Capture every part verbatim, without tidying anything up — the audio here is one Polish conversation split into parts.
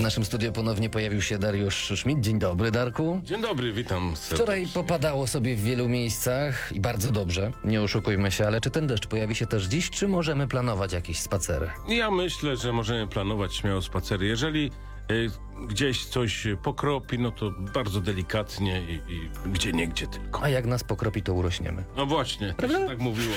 naszym studiu ponownie pojawił się Dariusz Schmidt. Dzień dobry, Darku. Dzień dobry, witam serdecznie. Wczoraj popadało sobie w wielu miejscach i bardzo dobrze, nie oszukujmy się, ale czy ten deszcz pojawi się też dziś, czy możemy planować jakieś spacery? Ja myślę, że możemy planować śmiało spacery. Jeżeli y, gdzieś coś pokropi, no to bardzo delikatnie i, i gdzie niegdzie tylko. A jak nas pokropi, to urośniemy. No właśnie, to się tak mówiło.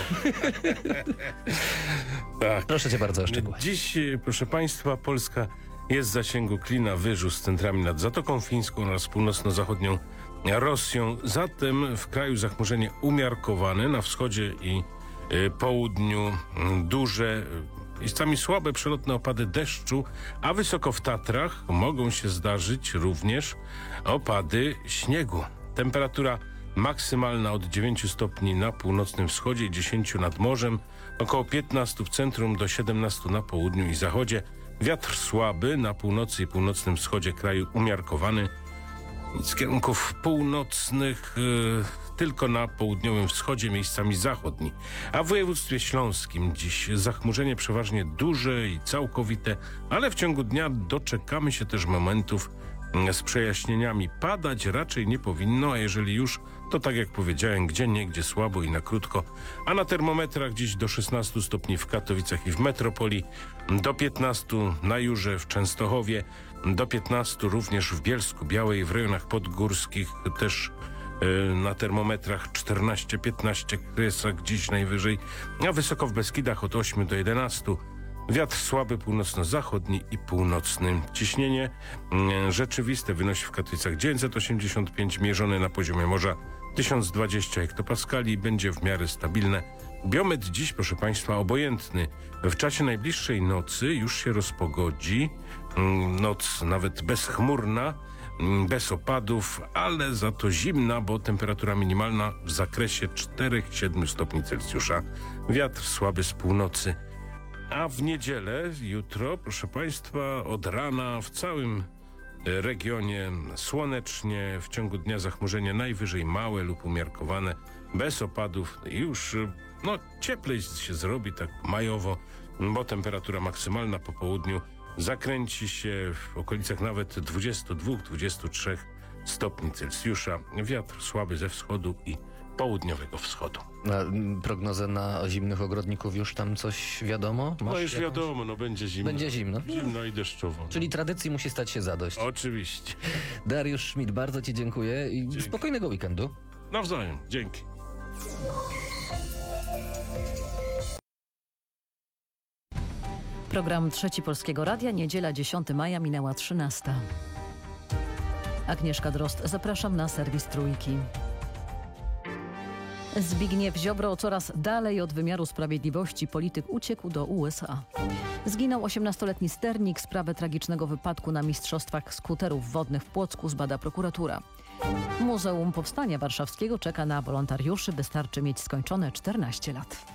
Tak. Proszę cię bardzo o szczegóły. Dziś, y, proszę Państwa, Polska jest w zasięgu klina wyżu z centrami nad Zatoką Fińską oraz północno-zachodnią Rosją. Zatem w kraju zachmurzenie umiarkowane, na wschodzie i y, południu y, duże, y, miejscami słabe przelotne opady deszczu, a wysoko w Tatrach mogą się zdarzyć również opady śniegu. Temperatura maksymalna od dziewięciu stopni na północnym wschodzie i dziesięciu nad morzem, około piętnastu w centrum do siedemnastu na południu i zachodzie. Wiatr słaby na północy i północnym wschodzie kraju umiarkowany. Z kierunków północnych yy, tylko na południowym wschodzie, miejscami zachodni. A w województwie śląskim dziś zachmurzenie przeważnie duże i całkowite, ale w ciągu dnia doczekamy się też momentów z przejaśnieniami. Padać raczej nie powinno, a jeżeli już, to tak jak powiedziałem, gdzie niegdzie słabo i na krótko. A na termometrach dziś do szesnastu stopni w Katowicach i w metropolii, do piętnastu na Jurze, w Częstochowie, do piętnastu również w Bielsku Białej, w rejonach podgórskich też yy, na termometrach czternaście piętnaście, Kresach dziś najwyżej, a wysoko w Beskidach od ośmiu do jedenastu. Wiatr słaby północno-zachodni i północny. Ciśnienie mm, rzeczywiste wynosi w Katowicach dziewięćset osiemdziesiąt pięć, mierzone na poziomie morza tysiąc dwadzieścia hektopaskali i będzie w miarę stabilne. Biometr dziś, proszę Państwa, obojętny. W czasie najbliższej nocy już się rozpogodzi. Mm, noc nawet bezchmurna, mm, bez opadów, ale za to zimna, bo temperatura minimalna w zakresie cztery do siedmiu stopni Celsjusza. Wiatr słaby z północy. A w niedzielę, jutro, proszę Państwa, od rana w całym regionie słonecznie, w ciągu dnia zachmurzenie najwyżej małe lub umiarkowane, bez opadów. Już no, cieplej się zrobi, tak majowo, bo temperatura maksymalna po południu zakręci się w okolicach nawet dwudziestu dwóch do dwudziestu trzech stopni Celsjusza. Wiatr słaby ze wschodu i południowego wschodu. Na prognozę na zimnych ogrodników już tam coś wiadomo? Masz No już jakąś? wiadomo, no będzie zimno. Będzie zimno. Zimno i deszczowo. Czyli tradycji musi stać się zadość. Oczywiście. Dariusz Schmidt, bardzo ci dziękuję i Dzięki. spokojnego weekendu. Nawzajem. Dzięki. Program Trzeci Polskiego Radia, niedziela dziesiątego maja, minęła trzynasta. Agnieszka Drozd, zapraszam na serwis Trójki. Zbigniew Ziobro coraz dalej od wymiaru sprawiedliwości. Polityk uciekł do U S A. Zginął osiemnastoletni sternik. Sprawę tragicznego wypadku na mistrzostwach skuterów wodnych w Płocku zbada prokuratura. Muzeum Powstania Warszawskiego czeka na wolontariuszy. Wystarczy mieć skończone czternaście lat.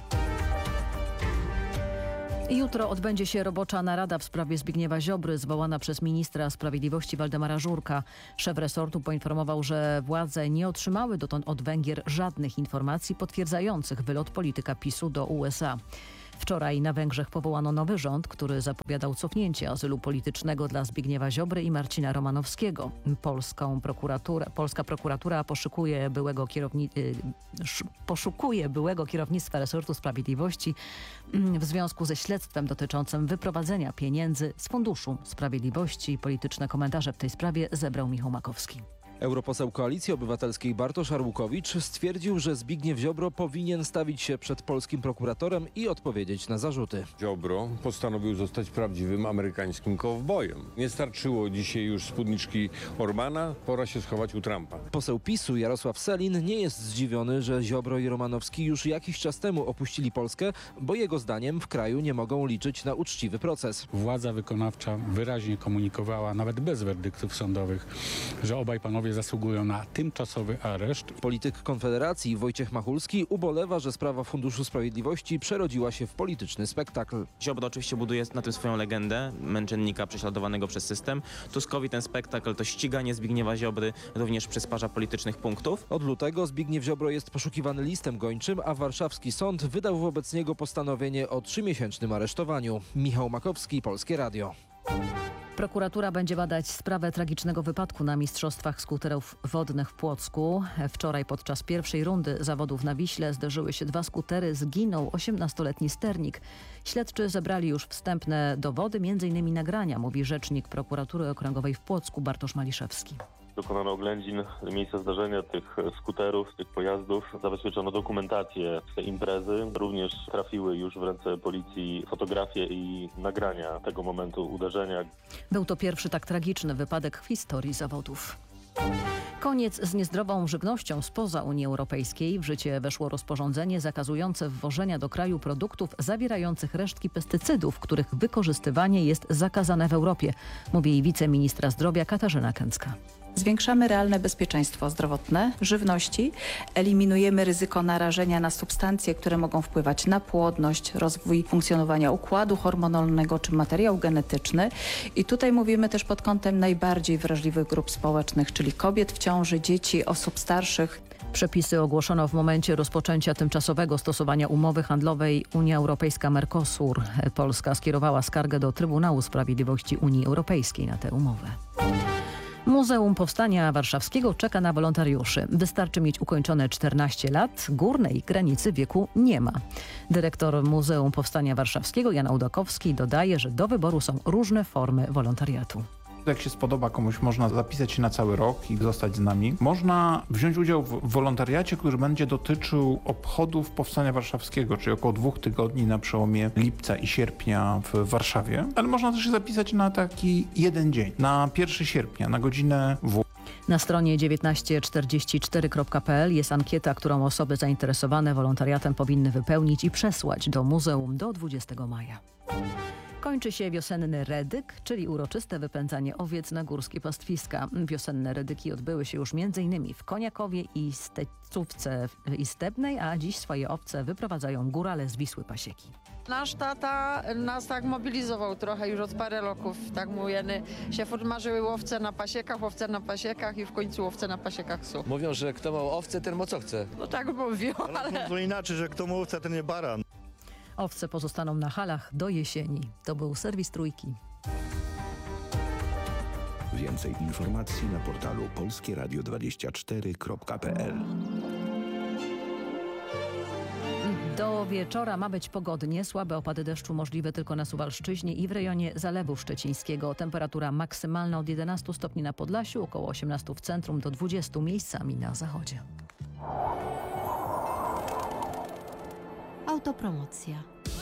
Jutro odbędzie się robocza narada w sprawie Zbigniewa Ziobry, zwołana przez ministra sprawiedliwości Waldemara Żurka. Szef resortu poinformował, że władze nie otrzymały dotąd od Węgier żadnych informacji potwierdzających wylot polityka PiSu do U S A. Wczoraj na Węgrzech powołano nowy rząd, który zapowiadał cofnięcie azylu politycznego dla Zbigniewa Ziobry i Marcina Romanowskiego. Polską prokuraturę, polska prokuratura poszukuje byłego, kierowni, poszukuje byłego kierownictwa resortu sprawiedliwości w związku ze śledztwem dotyczącym wyprowadzenia pieniędzy z Funduszu Sprawiedliwości. Polityczne komentarze w tej sprawie zebrał Michał Makowski. Europoseł Koalicji Obywatelskiej Bartosz Arłukowicz stwierdził, że Zbigniew Ziobro powinien stawić się przed polskim prokuratorem i odpowiedzieć na zarzuty. Ziobro postanowił zostać prawdziwym amerykańskim kowbojem. Nie starczyło dzisiaj już spódniczki Orbana, pora się schować u Trumpa. Poseł PiSu Jarosław Sellin nie jest zdziwiony, że Ziobro i Romanowski już jakiś czas temu opuścili Polskę, bo jego zdaniem w kraju nie mogą liczyć na uczciwy proces. Władza wykonawcza wyraźnie komunikowała, nawet bez werdyktów sądowych, że obaj panowie zasługują na tymczasowy areszt. Polityk Konfederacji Wojciech Machulski ubolewa, że sprawa Funduszu Sprawiedliwości przerodziła się w polityczny spektakl. Ziobro oczywiście buduje na tym swoją legendę męczennika prześladowanego przez system. Tuskowi ten spektakl to ściganie Zbigniewa Ziobry również przysparza politycznych punktów. Od lutego Zbigniew Ziobro jest poszukiwany listem gończym, a warszawski sąd wydał wobec niego postanowienie o trzymiesięcznym aresztowaniu. Michał Makowski, Polskie Radio. Prokuratura będzie badać sprawę tragicznego wypadku na Mistrzostwach Skuterów Wodnych w Płocku. Wczoraj podczas pierwszej rundy zawodów na Wiśle zderzyły się dwa skutery, zginął osiemnastoletni sternik. Śledczy zebrali już wstępne dowody, m.in. nagrania, mówi rzecznik Prokuratury Okręgowej w Płocku Bartosz Maliszewski. Dokonano oględzin miejsca zdarzenia tych skuterów, tych pojazdów. Zabezpieczono dokumentację z tej imprezy. Również trafiły już w ręce policji fotografie i nagrania tego momentu uderzenia. Był to pierwszy tak tragiczny wypadek w historii zawodów. Koniec z niezdrową żywnością spoza Unii Europejskiej. W życie weszło rozporządzenie zakazujące wwożenia do kraju produktów zawierających resztki pestycydów, których wykorzystywanie jest zakazane w Europie, mówi wiceministra zdrowia Katarzyna Kęcka. Zwiększamy realne bezpieczeństwo zdrowotne żywności, eliminujemy ryzyko narażenia na substancje, które mogą wpływać na płodność, rozwój funkcjonowania układu hormonalnego czy materiał genetyczny. I tutaj mówimy też pod kątem najbardziej wrażliwych grup społecznych, czyli kobiet w ciąży, dzieci, osób starszych. Przepisy ogłoszono w momencie rozpoczęcia tymczasowego stosowania umowy handlowej Unia Europejska-Mercosur. Polska skierowała skargę do Trybunału Sprawiedliwości Unii Europejskiej na tę umowę. Muzeum Powstania Warszawskiego czeka na wolontariuszy. Wystarczy mieć ukończone czternaście lat, górnej granicy wieku nie ma. Dyrektor Muzeum Powstania Warszawskiego Jan Ołdakowski dodaje, że do wyboru są różne formy wolontariatu. Jak się spodoba komuś, można zapisać się na cały rok i zostać z nami. Można wziąć udział w wolontariacie, który będzie dotyczył obchodów Powstania Warszawskiego, czyli około dwóch tygodni na przełomie lipca i sierpnia w Warszawie. Ale można też się zapisać na taki jeden dzień, na pierwszego sierpnia, na godzinę W. Na stronie dziewiętnaście czterdzieści cztery kropka p l jest ankieta, którą osoby zainteresowane wolontariatem powinny wypełnić i przesłać do muzeum do dwudziestego maja. Kończy się wiosenny redyk, czyli uroczyste wypędzanie owiec na górskie pastwiska. Wiosenne redyki odbyły się już m.in. w Koniakowie i Stecówce Istebnej, a dziś swoje owce wyprowadzają górale z Wisły Pasieki. Nasz tata nas tak mobilizował trochę już od parę roków. Tak mówimy, się formarzyły łowce na pasiekach, łowce na pasiekach i w końcu łowce na pasiekach są. Mówią, że kto ma owce, ten ma co chce. No tak mówią, ale... To inaczej, że kto ma owce, ten nie baran. Owce pozostaną na halach do jesieni. To był serwis Trójki. Więcej informacji na portalu polskie radio dwadzieścia cztery kropka p l. Do wieczora ma być pogodnie. Słabe opady deszczu możliwe tylko na Suwalszczyźnie i w rejonie Zalewu Szczecińskiego. Temperatura maksymalna od jedenastu stopni na Podlasiu, około osiemnastu w centrum, do dwudziestu miejscami na zachodzie. Autopromocja.